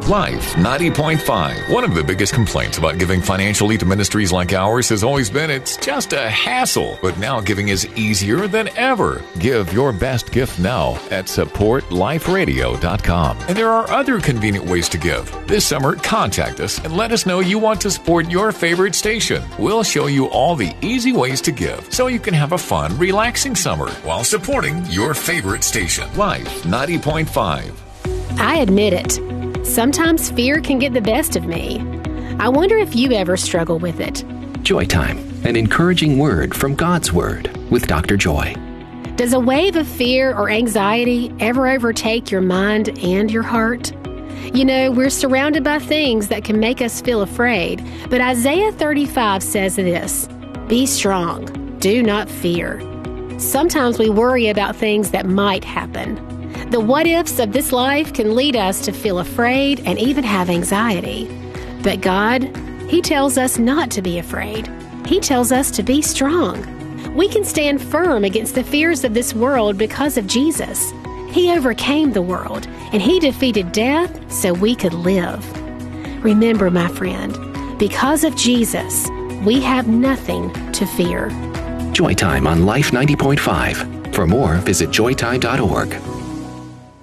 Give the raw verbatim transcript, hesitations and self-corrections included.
Life ninety point five. One of the biggest complaints about giving financially to ministries like ours has always been it's just a hassle. But now giving is easier than ever. Give your best gift now at support life radio dot com. And there are other convenient ways to give. This summer, contact us and let us know you want to support your favorite station. We'll show you all the easy ways to give so you can have a fun, relaxing summer while supporting your favorite station. Life ninety point five. I admit it. Sometimes fear can get the best of me. I wonder if you ever struggle with it. Joy Time, an encouraging word from God's Word with Doctor Joy. Does a wave of fear or anxiety ever overtake your mind and your heart? You know, we're surrounded by things that can make us feel afraid, but Isaiah thirty-five says this, "Be strong, do not fear." Sometimes we worry about things that might happen. The what-ifs of this life can lead us to feel afraid and even have anxiety. But God, He tells us not to be afraid. He tells us to be strong. We can stand firm against the fears of this world because of Jesus. He overcame the world, and He defeated death so we could live. Remember, my friend, because of Jesus, we have nothing to fear. Joy Time on Life ninety point five. For more, visit joy time dot org.